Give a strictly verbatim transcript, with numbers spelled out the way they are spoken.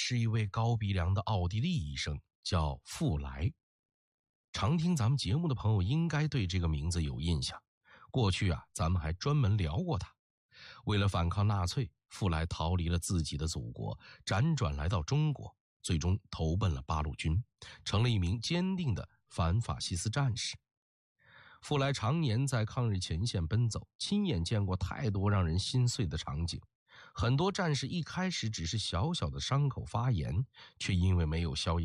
是一位高鼻梁的奥地利医生，叫富莱。常听咱们节目的朋友应该对这个名字有印象，过去啊，咱们还专门聊过他。为了反抗纳粹，富莱逃离了自己的祖国，辗转来到中国，最终投奔了八路军，成了一名坚定的反法西斯战士。富莱常年在抗日前线奔走，亲眼见过太多让人心碎的场景。很多战士一开始只是小小的伤口发炎，却因为没有消炎